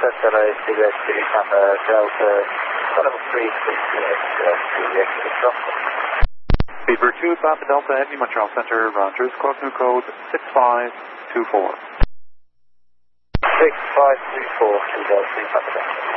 Center, Silhouette, November, Delta, level 368, Juliet, stop. Speedbird 2, Papa Delta, Heavy Montreal Center, Rogers, Cosmo code 6524. 6524, Delta, Papa Delta.